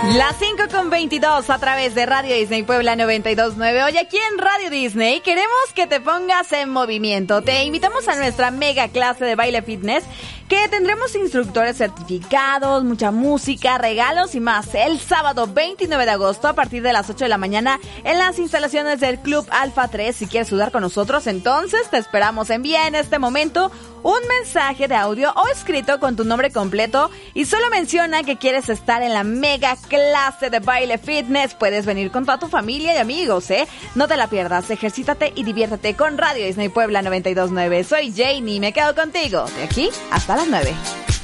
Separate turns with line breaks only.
Las 5:22 a través de Radio Disney Puebla 92.9. Hoy aquí en Radio Disney queremos que te pongas en movimiento. Te invitamos a nuestra mega clase de baile fitness, que tendremos instructores certificados, mucha música, regalos y más el sábado 29 de agosto a partir de las 8 de la mañana en las instalaciones del Club Alfa 3. Si quieres sudar con nosotros, entonces te esperamos. Envía en este momento un mensaje de audio o escrito con tu nombre completo y solo menciona que quieres estar en la mega clase de baile fitness. Puedes venir con toda tu familia y amigos, No te la pierdas, ejercítate y diviértete con Radio Disney Puebla 92.9. Soy Janie y me quedo contigo de aquí hasta las 9.